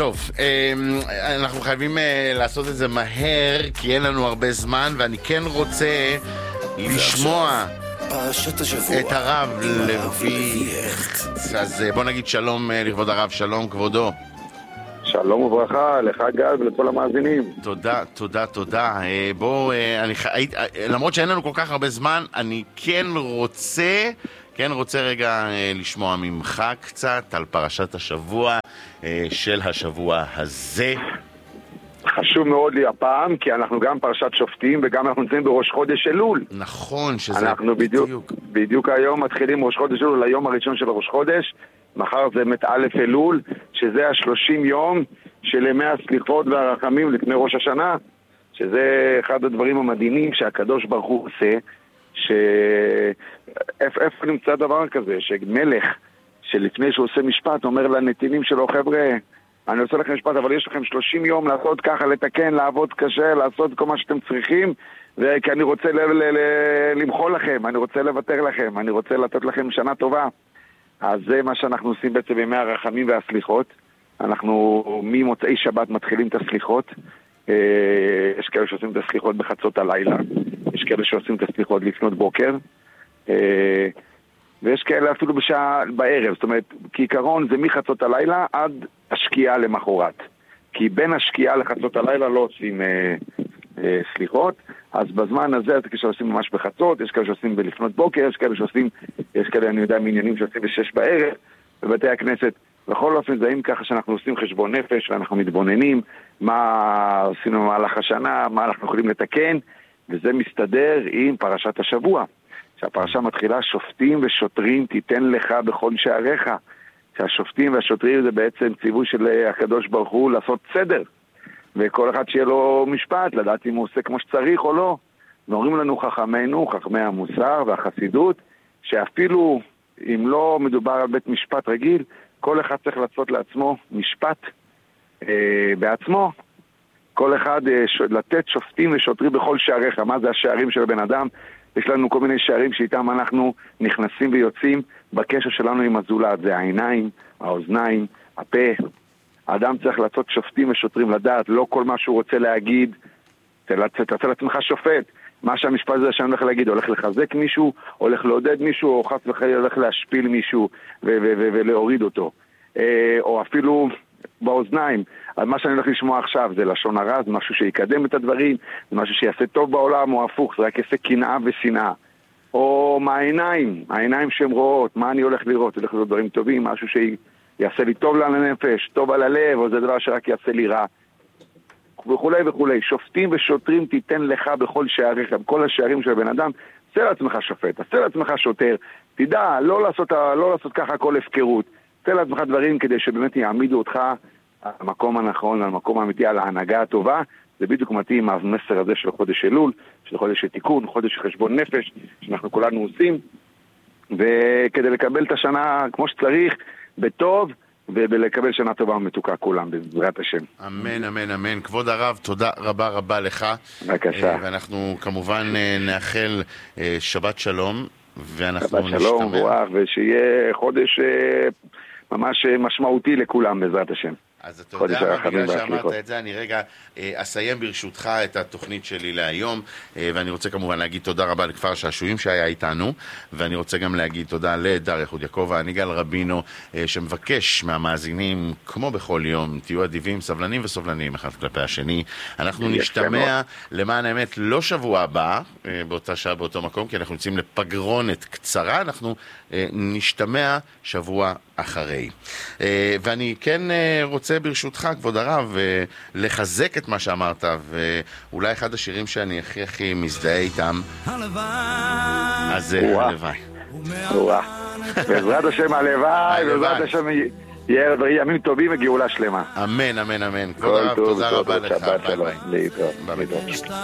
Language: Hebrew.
טוב, אנחנו חייבים לעשות את זה מהר, כי אין לנו הרבה זמן, ואני כן רוצה לשמוע את הרב לוי. אז בוא נגיד שלום לכבוד הרב, שלום כבודו. שלום וברכה, לך גל ולכל המאזינים. תודה, תודה, תודה. בוא, למרות שאין לנו כל כך הרבה זמן, אני כן רוצה רגע לשמוע ממך קצת על פרשת השבוע של השבוע הזה. חשוב מאוד לי הפעם, כי אנחנו גם פרשת שופטים וגם אנחנו נמצאים בראש חודש אלול. נכון, שזה אנחנו בדיוק היום מתחילים ראש חודש אלול, היום הראשון של ראש חודש. מחר זה באמת א' אלול, שזה 30 יום של ימי הסליחות והרחמים לפני ראש השנה, שזה אחד הדברים המדהימים שהקדוש ברוך הוא עושה. איפה נמצא דבר כזה שמלך שלפני שהוא עושה משפט אומר לנתינים שלו, חבר'ה, אני עושה לכם משפט, אבל יש לכם 30 יום לעשות ככה, לתקן, לעבוד קשה, לעשות כל מה שאתם צריכים, כי אני רוצה למחול לכם, אני רוצה לוותר לכם, אני רוצה לתת לכם שנה טובה. אז זה מה שאנחנו עושים בעצם בימי הרחמים והסליחות. אנחנו ממוצאי שבת מתחילים את הסליחות. יש כאלה שעושים את הסליחות בחצות הלילה, יש כאלה שעושים את הסליחות לפנות בוקר, ויש כאלה אפילו בשעה בערב. זאת אומרת, כעיקרון זה מחצות הלילה עד השקיעה למחרת, כי בין השקיעה לחצות הלילה לא עושים סליחות. אז בזמן הזה זה כשעושים ממש בחצות, יש כאלה שעושים בלפנות בוקר, יש כאלה אני יודע מעניינים שעושים ב6 בערב בבתי הכנסת. בכל אופן זה אם ככה שאנחנו עושים חשבון נפש ואנחנו מתבוננים מה עשינו במהלך השנה, מה אנחנו יכולים לתקן, וזה מסתדר עם פרשת השבוע, שהפרשה מתחילה שופטים ושוטרים תיתן לך בכל שעריך. שהשופטים והשוטרים זה בעצם ציווי של הקדוש ברוך הוא לעשות סדר, וכל אחד שיהיה לו משפט, לדעת אם הוא עושה כמו שצריך או לא. ואומרים לנו חכמינו, חכמי המוסר והחסידות, שאפילו אם לא מדובר על בית משפט רגיל, כל אחד צריך לעשות לעצמו משפט בעצמו. כל אחד לתת שופטים ושוטרים בכל שעריך. מה זה השערים של הבן אדם? יש לנו כל מיני שערים שאיתם אנחנו נכנסים ויוצאים בקשר שלנו עם הזולת. זה העיניים, האוזניים, הפה. האדם צריך לעשות שופטים ושוטרים, לדעת לא כל מה שהוא רוצה להגיד. תעשה לעצמך שופט. מה שהמשפט הזה שאני הולך להגיד, הולך לחזק מישהו, הולך לעודד מישהו, או חס וחלילה הולך להשפיל מישהו ולהוריד אותו. או אפילו באוזניים. אז מה שאני הולך לשמוע עכשיו זה לשון הרע, זה משהו שיקדם את הדברים, זה משהו שיעשה טוב בעולם, או הפוך, זה רק יעשה קנאה ושנאה. או מהעיניים, העיניים שהן רואות, מה אני הולך לראות? הולך לראות דברים טובים, משהו שיעשה לי טוב על הנפש, טוב על הלב, או זה דבר שרק יעשה לי רע. וכולי וכולי. שופטים ושוטרים תיתן לך בכל שעריך, בכל השערים של הבן אדם. עשה לעצמך שופט, עשה לעצמך שוטר. תדע, לא לעשות ככה כל הפקרות. עשה לעצמך דברים כדי שבאמת יעמידו אותך על המקום הנכון, על המקום האמיתי, על ההנהגה הטובה. זה בדיוק מתאים המסר הזה של חודש אלול, של חודש של תיקון, חודש של חשבון נפש, שאנחנו כולנו עושים. וכדי לקבל את השנה כמו שצריך, בטוב, ולקבל שנה טובה ומתוקה כולם, בעזרת השם. אמן, אמן, אמן. כבוד הרב, תודה רבה רבה לך. בבקשה. ואנחנו כמובן נאחל שבת שלום, ואנחנו שבת שלום, רוח, ושיהיה חודש ממש משמעותי לכולם, בעזרת השם. אז אתה יודע מה, בגלל שאמרת את זה, אני רגע אסיים ברשותך את התוכנית שלי להיום, ואני רוצה כמובן להגיד תודה רבה לכפר שעשועים שהיה איתנו, ואני רוצה גם להגיד תודה לדר יחוד יעקב, אני גל רבינו, שמבקש מהמאזינים, כמו בכל יום, תהיו אדיבים, סבלנים וסובלנים אחד כלפי השני. אנחנו נשתמע למען האמת לא שבוע הבא, באותה שעה באותו מקום, כי אנחנו יוצאים לפגרונת קצרה, אנחנו נשתמע שבוע אחרי. ואני כן רוצה ברשותך, כבוד הרב, לחזק את מה שאמרת, ואולי אחד השירים שאני הכי מזדהה איתם, אז זה הלוואי. בעזרת השם הלוואי, בעזרת השם יהיה ימים טובים וגאולה שלמה. אמן, אמן, אמן. כבוד הרב, תודה רבה לך. ביי ביי.